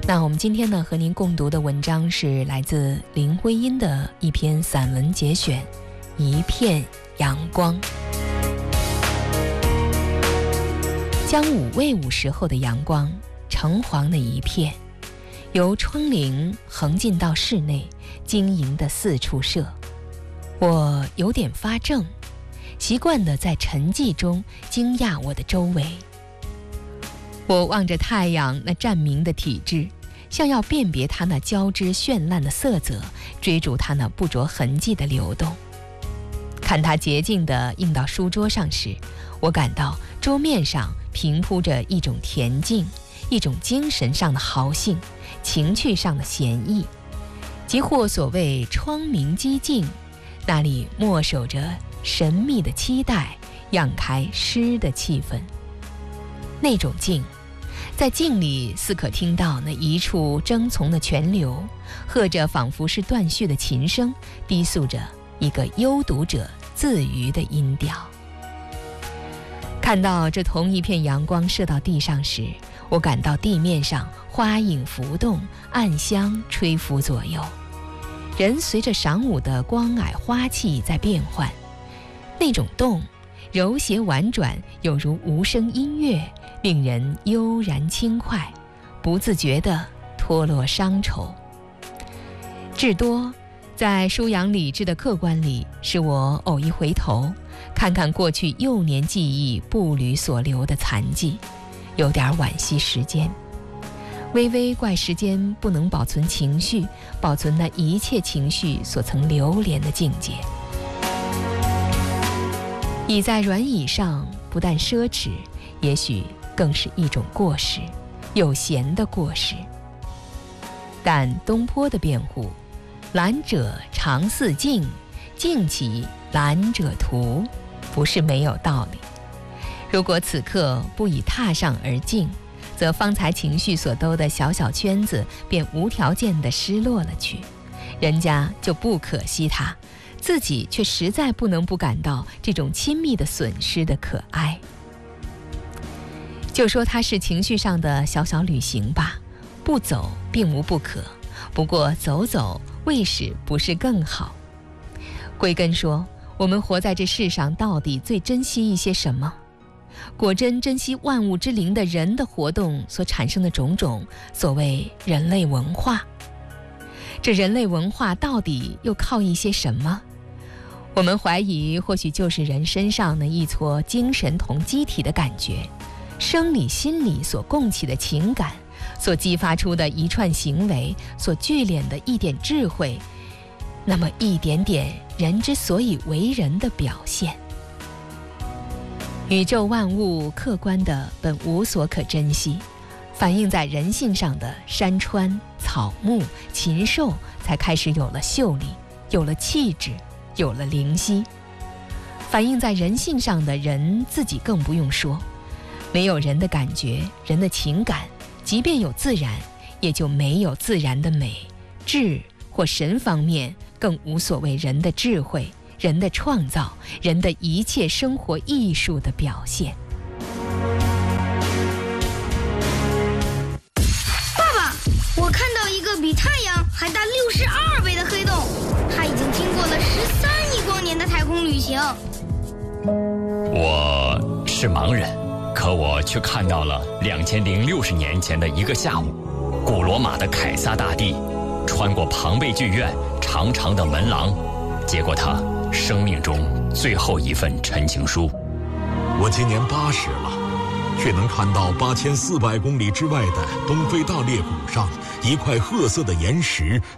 那我们今天呢和您共读的文章是来自林徽因的一篇散文节选《一片阳光》。将午未午时候的阳光，橙黄的一片，由窗棂横进到室内，晶莹的四处射。我有点发怔，习惯地在沉寂中惊讶我的周围。我望着太阳那湛明的体质，像要辨别它那交织绚烂的色泽，追逐它那不着痕迹的流动。看它洁净地映到书桌上时，我感到桌面上平铺着一种恬静，一种精神上的豪兴，情趣上的闲逸，即或所谓窗明几净，那里默守着神秘的期待，漾开诗的气氛。那种静，在静里似可听到那一处争从的泉流，和着仿佛是断续的琴声，低诉着一个幽读者自娱的音调。看到这同一片阳光射到地上时，我感到地面上花影浮动，暗香吹拂左右，人随着晌午的光霭花气在变换。那种动，柔谐婉转，有如无声音乐，令人悠然轻快，不自觉地脱落伤愁。至多在舒扬理智的客观里，使我偶一回头，看看过去幼年记忆步履所留的残迹，有点惋惜时间，微微怪时间不能保存情绪，保存那一切情绪所曾流连的境界。倚在软椅上，不但奢侈，也许更是一种过失，有闲的过失。但东坡的辩护，懒者常似静，静其懒者徒，不是没有道理。如果此刻不以踏上而静，则方才情绪所兜的小小圈子便无条件地失落了去，人家就不可惜它，自己却实在不能不感到这种亲密的损失的可哀。就说它是情绪上的小小旅行吧，不走并无不可，不过走走未使不是更好。归根说，我们活在这世上到底最珍惜一些什么？果真珍惜万物之灵的人的活动所产生的种种所谓人类文化。这人类文化到底又靠一些什么？我们怀疑或许就是人身上那一撮精神同机体的感觉，生理心理所供起的情感，所激发出的一串行为，所聚敛的一点智慧，那么一点点人之所以为人的表现。宇宙万物客观的本无所可珍惜，反映在人性上的山川草木禽兽才开始有了秀丽，有了气质，有了灵犀。反映在人性上的人自己更不用说，没有人的感觉，人的情感，即便有自然，也就没有自然的美智或神方面，更无所谓人的智慧，人的创造，人的一切生活艺术的表现。 爸爸，我看到一个比太阳还大62倍的黑洞，它已经经过了13亿光年的太空旅行。 我是盲人，可我却看到了2060年前的一个下午，古罗马的凯撒大帝穿过庞贝剧院长长的门廊，接过他生命中最后一份陈情书。 我今年80了，却能看到8400公里之外的东非大裂谷上一块褐色的岩石